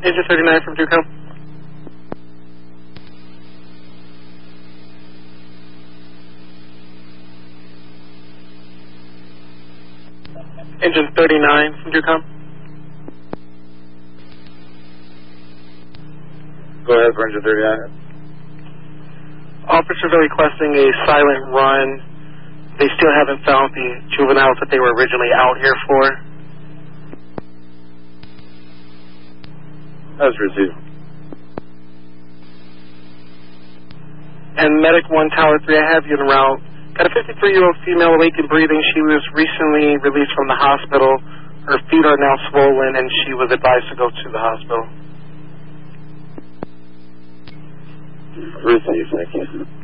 Engine 39 from Duco. Engine 39 from Duco. Go ahead for engine 39. Officers are requesting a silent run. They still haven't found the juveniles that they were originally out here for. That's received. And Medic 1, Tower 3, I have you en route. Got a 53-year-old female awake and breathing. She was recently released from the hospital. Her feet are now swollen, and she was advised to go to the hospital. Received, thank you.